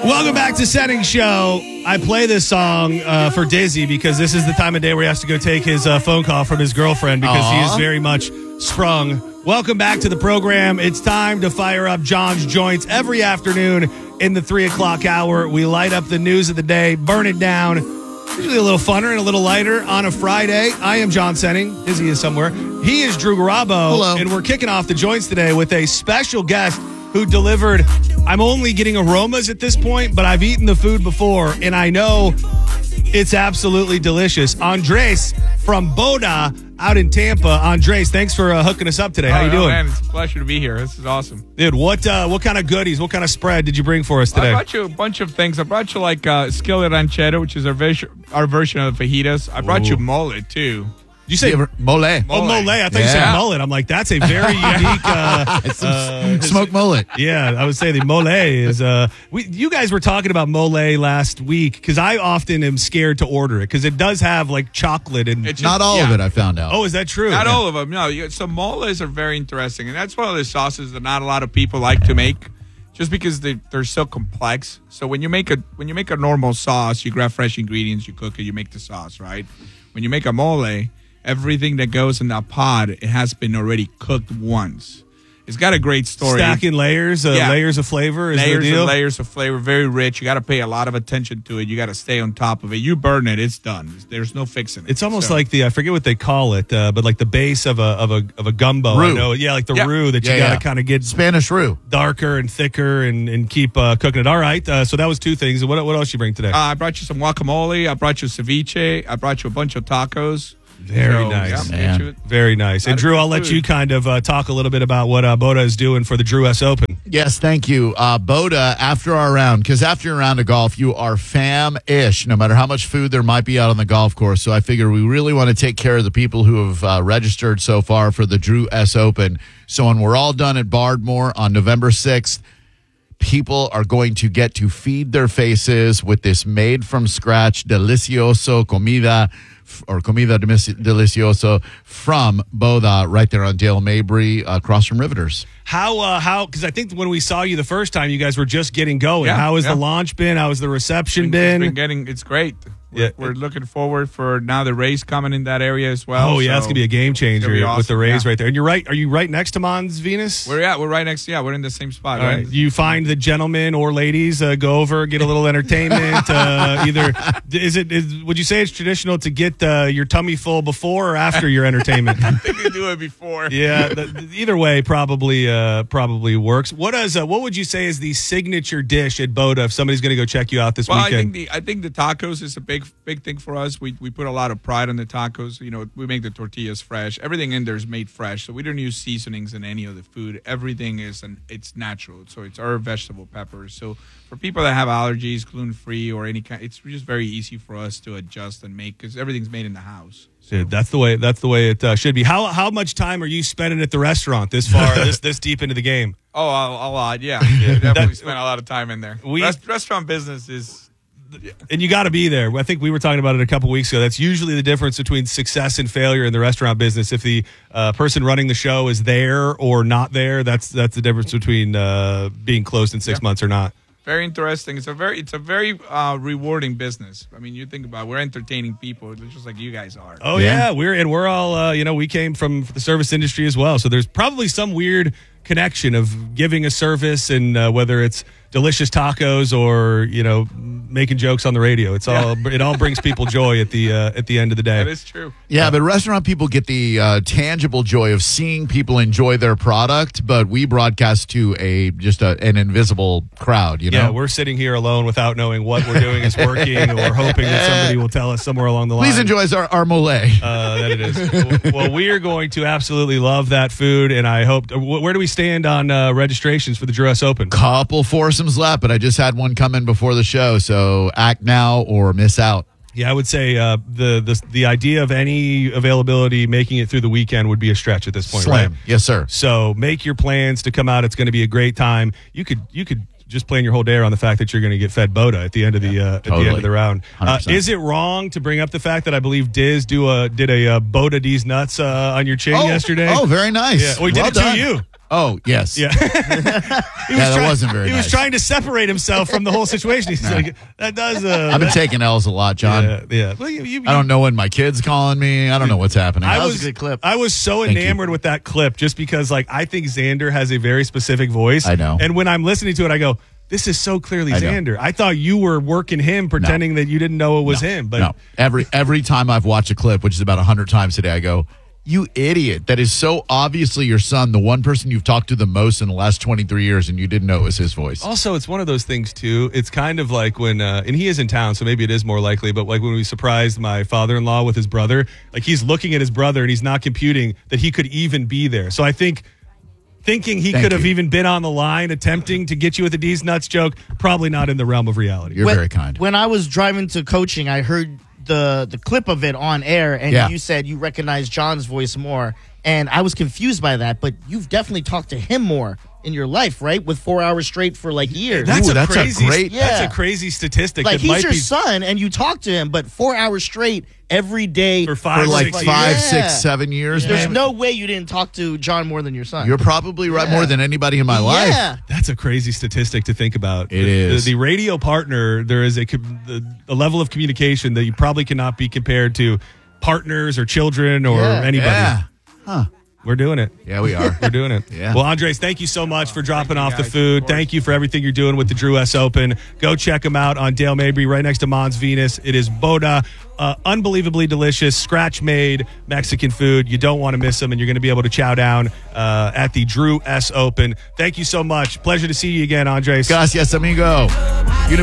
Welcome back to Setting Show. I play this song for Dizzy because this is the time of day where he has to go take his phone call from his girlfriend because he is very much sprung. Welcome back to the program. It's time to fire up John's Joints every afternoon in the 3 o'clock hour. We light up the news of the day, burn it down. Usually a little funner and a little lighter on a Friday. I am John Senning. Dizzy is somewhere. He is Drew Garabo. Hello. And we're kicking off the Joints today with a special guest who delivered. I'm only getting aromas at this point, but I've eaten the food before, and I know it's absolutely delicious. Andres from Boda out in Tampa. Andres, thanks for hooking us up today. How you doing? Man, it's a pleasure to be here. This is awesome. Dude, what kind of goodies, what kind of spread did you bring for us today? I brought you a bunch of things. I brought you like skillet ranchero, which is our version of fajitas. I brought you mole, too. Did you say mole? Oh, mole. I thought you said mullet. I'm like, that's a very unique... It's smoked mullet. Yeah, I would say the mole is... you guys were talking about mole last week because I often am scared to order it because it does have like chocolate and... Not all of it, I found out. Oh, is that true? Not all of them, no. So moles are very interesting, and that's one of the sauces that not a lot of people like to make just because they're so complex. So when you make a normal sauce, you grab fresh ingredients, you cook it, you make the sauce, right? When you make a mole... everything that goes in that pot, it has been already cooked once. It's got a great story. Stacking layers, layers of flavor is the deal? Layers of flavor, very rich. You got to pay a lot of attention to it. You got to stay on top of it. You burn it, it's done. There's no fixing it. It's almost like I forget what they call it, but like the base of a gumbo. Roux. I know. Yeah, like the roux that you got to kind of get Spanish roux. darker and thicker and keep cooking it. All right, so that was two things. What else you bring today? I brought you some guacamole. I brought you ceviche. I brought you a bunch of tacos. Very nice. Yeah, Very nice. And Drew, I'll let you kind of talk a little bit about what Boda is doing for the Drew S. Open. Yes, thank you. Boda, after our round, because after your round of golf, you are fam-ish, no matter how much food there might be out on the golf course. So I figure we really want to take care of the people who have registered so far for the Drew S. Open. So when we're all done at Bardmore on November 6th, people are going to get to feed their faces with this made-from-scratch delicioso comida delicioso from Boda right there on Dale Mabry across from Riveters. How because I think when we saw you the first time, you guys were just getting going. Yeah, How has the launch been? How has the reception been? It's great. We're looking forward for now the race coming in that area as well. Oh, yeah, it's going to be a game changer awesome, with the race right there. And you're right. Are you right next to Mons Venus? We're right next. Yeah, we're in the same spot. All right. You find the gentlemen or ladies go over, get a little entertainment. Would you say it's traditional to get your tummy full before or after your entertainment? I think they do it before. Yeah, either way probably works. What would you say is the signature dish at Boda if somebody's going to go check you out this weekend? I think the tacos is a big thing for us. We put a lot of pride on the tacos. You know, we make the tortillas fresh. Everything in there is made fresh, so we don't use seasonings in any of the food. Everything it's natural. So it's our vegetable peppers. So for people that have allergies, gluten-free or any kind, it's just very easy for us to adjust and make because everything's made in the house. So. Dude, that's the way it should be. How much time are you spending at the restaurant this far, this deep into the game? Oh, a lot. Yeah, definitely spent a lot of time in there. Restaurant business is. And you got to be there. I think we were talking about it a couple weeks ago. That's usually the difference between success and failure in the restaurant business. If the person running the show is there or not there, that's the difference between being closed in 6 months or not. Very interesting. It's a very rewarding business. I mean, you think about it, we're entertaining people just like you guys are. Oh yeah, we're all we came from the service industry as well. So there's probably some weird connection of giving a service and whether it's delicious tacos or making jokes on the radio. It all brings people joy at the end of the day. That is true. Yeah, but restaurant people get the tangible joy of seeing people enjoy their product, but we broadcast to an invisible crowd. Yeah, we're sitting here alone without knowing what we're doing is working or hoping that somebody will tell us somewhere along the line. Please enjoy our mole. That it is. Well, we are going to absolutely love that food, and I hope. Where do we stand on registrations for the Drew S. Open? Couple foursomes left, but I just had one come in before the show, so act now or miss out. Yeah, I would say the idea of any availability making it through the weekend would be a stretch at this point. Slam. Right? Yes, sir. So make your plans to come out. It's going to be a great time. You could just plan your whole day around the fact that you're going to get fed Boda at the end of the end of the round. Is it wrong to bring up the fact that I believe Diz did a Boda D's nuts on your chin yesterday? Oh, very nice. Yeah, well, he did it to you. Oh, yes. Yeah. That wasn't very He was nice. trying to separate himself from the whole situation. He's like, that does. I've been taking L's a lot, John. Yeah. Well, I don't know when my kid's calling me. I don't know what's happening. That was a good clip. I was so Thank enamored with that clip just because, like, I think Xander has a very specific voice. I know. And when I'm listening to it, I go, this is so clearly I know. Xander. I thought you were working him, pretending that you didn't know it was him. But No. Every time I've watched a clip, which is about 100 times today, I go, you idiot. That is so obviously your son, the one person you've talked to the most in the last 23 years, and you didn't know it was his voice. also, it's one of those things, too. It's kind of like when, and he is in town, so maybe it is more likely, but like when we surprised my father-in-law with his brother, like he's looking at his brother and he's not computing that he could even be there. So I think thinking he Thank could have you. even been on the line attempting to get you with a D's nuts joke, probably not in the realm of reality. You're very kind. When I was driving to coaching, I heard the clip of it on air, and Yeah. you said you recognize John's voice more. And I was confused by that, but you've definitely talked to him more in your life, right? With 4 hours straight for like years. That's Ooh, a that's a crazy, great- that's Yeah. a crazy statistic. like that he's might your be son, and you talk to him, but 4 hours straight every day For For 5, like 6 5, years. 6, 7 years, There's man. no way you didn't talk to John more than your son. You're probably right Yeah. more than anybody in my life. Yeah. That's a crazy statistic to think about. It is. The radio partner, there is a level of communication that you probably cannot be compared to partners or children or Yeah. anybody. Yeah. We're doing it. Yeah, we are. We're doing it. Yeah. Well, Andres, thank you so much for dropping off the guys, food. of course. Thank you for everything you're doing with the Drew S. Open. Go check them out on Dale Mabry, right next to Mons Venus. It is Boda. Unbelievably delicious, scratch-made Mexican food. You don't want to miss them, and you're going to be able to chow down at the Drew S. Open. Thank you so much. Pleasure to see you again, Andres. Gracias, amigo.